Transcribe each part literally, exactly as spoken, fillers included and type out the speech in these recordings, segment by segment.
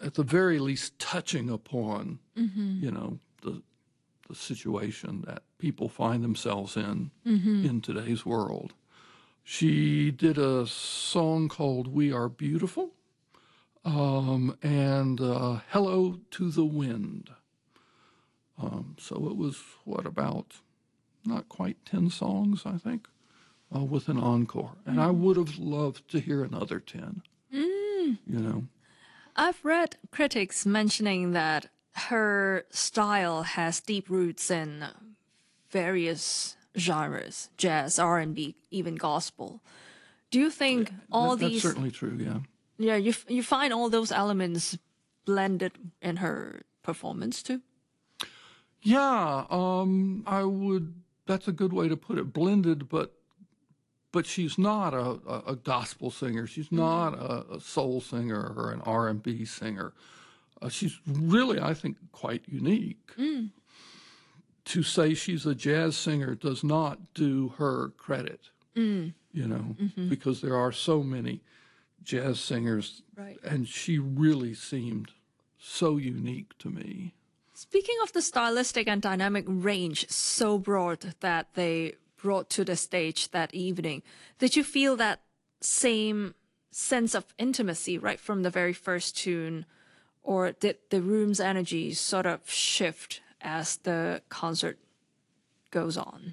at the very least, touching upon, mm-hmm. you know, the the situation that people find themselves in mm-hmm. in today's world. She did a song called "We Are Beautiful," um, and uh, "Hello to the Wind." Um, so it was what about not quite ten songs, I think, uh, with an encore. And mm. I would have loved to hear another ten. Mm. You know, I've read critics mentioning that her style has deep roots in various genres, jazz, R and B, even gospel. Do you think yeah, all that, these... That's certainly true, yeah. Yeah, you, you find all those elements blended in her performance too? Yeah, um, I would... That's a good way to put it, blended, but but she's not a, a, a gospel singer. She's not mm-hmm. a, a soul singer or an R and B singer. Uh, she's really, I think, quite unique. Mm. To say she's a jazz singer does not do her credit, mm. you know, mm-hmm. because there are so many jazz singers, right. and she really seemed so unique to me. Speaking of the stylistic and dynamic range so broad that they brought to the stage that evening, did you feel that same sense of intimacy right from the very first tune, or did the room's energy sort of shift as the concert goes on?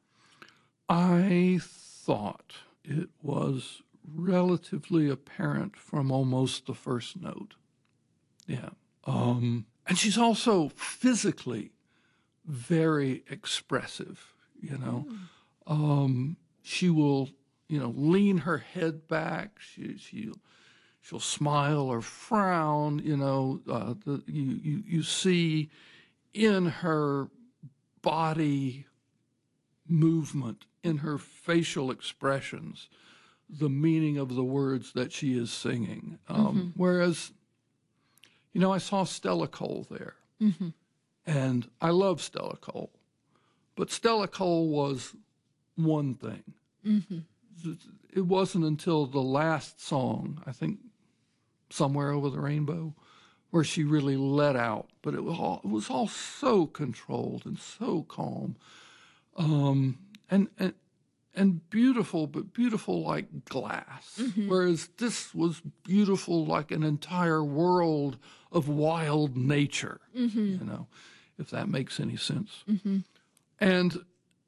I thought it was relatively apparent from almost the first note. Yeah. Um, and she's also physically very expressive, you know. Mm. Um, she will, you know, lean her head back. She, she'll, she'll smile or frown, you know. Uh, the, you, you, you see in her body movement, in her facial expressions, the meaning of the words that she is singing. Um, mm-hmm. Whereas, you know, I saw Stella Cole there, mm-hmm. and I love Stella Cole, but Stella Cole was one thing. Mm-hmm. It wasn't until the last song, I think, Somewhere Over the Rainbow, where she really let out. But it was all, it was all so controlled and so calm, um, and and and beautiful, but beautiful like glass. Mm-hmm. Whereas this was beautiful like an entire world of wild nature, mm-hmm. you know, if that makes any sense. Mm-hmm. And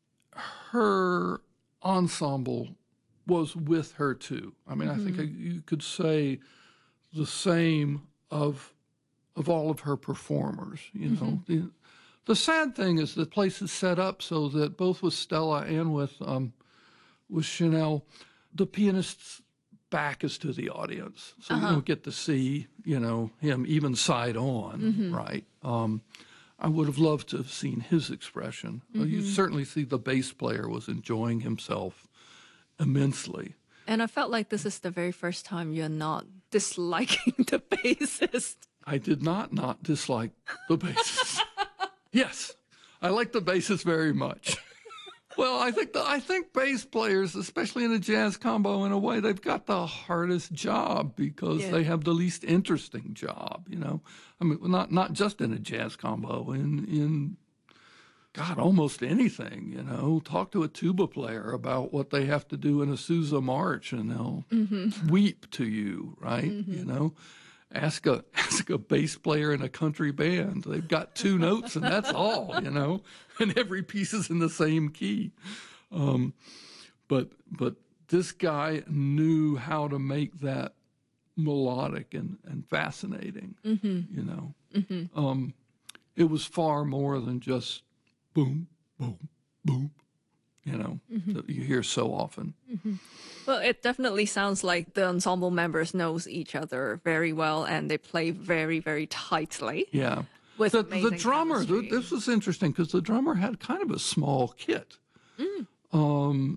her ensemble was with her too. I mean, mm-hmm. I think I, you could say the same of of all of her performers, you know. Mm-hmm. The, the sad thing is the place is set up so that both with Stella and with um, with Chanel, the pianist's back is to the audience. So uh-huh. you don't get to see, you know, him even side on, mm-hmm. right? Um, I would have loved to have seen his expression. Mm-hmm. You certainly see the bass player was enjoying himself immensely. And I felt like this is the very first time you're not disliking the bassist. I did not not dislike the bassist. Yes, I like the bassist very much. Well, I think the, I think bass players, especially in a jazz combo, in a way, they've got the hardest job because yeah. they have the least interesting job. You know, I mean, not not just in a jazz combo, in in God, almost anything. You know, talk to a tuba player about what they have to do in a Sousa march, and they'll mm-hmm. weep to you, right? Mm-hmm. You know. Ask a ask a bass player in a country band. They've got two notes and that's all, you know. And every piece is in the same key. Um, but but this guy knew how to make that melodic and, and fascinating, mm-hmm. you know. Mm-hmm. Um, it was far more than just boom, boom, boom, you know, mm-hmm. that you hear so often. Mm-hmm. Well, it definitely sounds like the ensemble members knows each other very well and they play very, very tightly. Yeah. With the, the drummer, chemistry. This was interesting because the drummer had kind of a small kit. Mm. Um,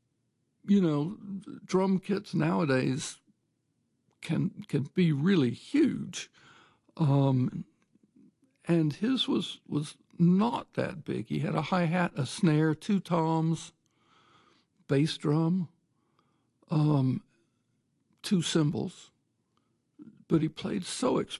you know, drum kits nowadays can can be really huge. Um, and his was was not that big. He had a hi-hat, a snare, two toms, bass drum, um, two cymbals. But he played so expressively.